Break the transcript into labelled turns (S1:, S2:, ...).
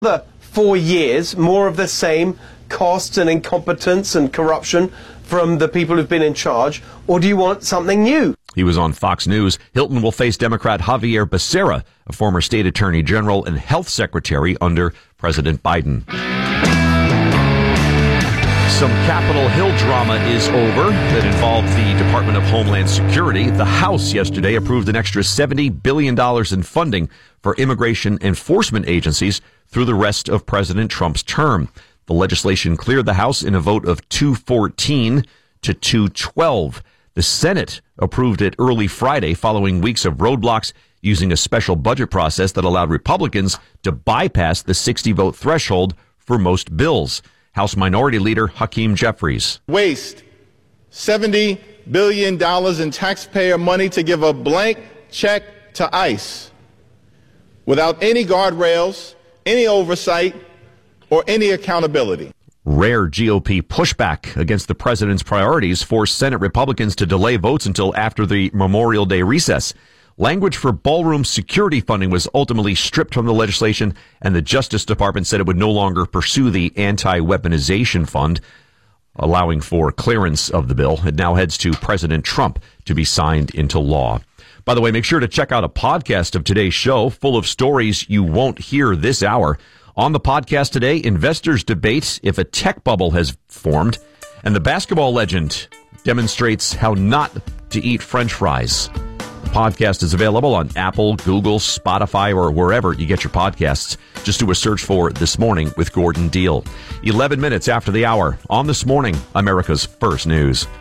S1: The 4 years, more of the same costs and incompetence and corruption from the people who've been in charge, or do you want something new?
S2: He was on Fox News. Hilton will face Democrat Javier Becerra, a former state attorney general and health secretary under President Biden. Some Capitol Hill drama is over that involved the Department of Homeland Security. The House yesterday approved an extra $70 billion in funding for immigration enforcement agencies through the rest of President Trump's term. The legislation cleared the House in a vote of 214 to 212. The Senate approved it early Friday following weeks of roadblocks using a special budget process that allowed Republicans to bypass the 60-vote threshold for most bills. House Minority Leader Hakeem Jeffries.
S3: Waste $70 billion in taxpayer money to give a blank check to ICE without any guardrails, any oversight, or any accountability.
S2: Rare GOP pushback against the president's priorities forced Senate Republicans to delay votes until after the Memorial Day recess. Language for ballroom security funding was ultimately stripped from the legislation, and the Justice Department said it would no longer pursue the anti-weaponization fund, allowing for clearance of the bill. It now heads to President Trump to be signed into law. By the way, make sure to check out a podcast of today's show full of stories you won't hear this hour. On the podcast today, investors debate if a tech bubble has formed, and the basketball legend demonstrates how not to eat French fries. The podcast is available on Apple, Google, Spotify, or wherever you get your podcasts. Just do a search for This Morning with Gordon Deal. 11 minutes after the hour on This Morning, America's First News.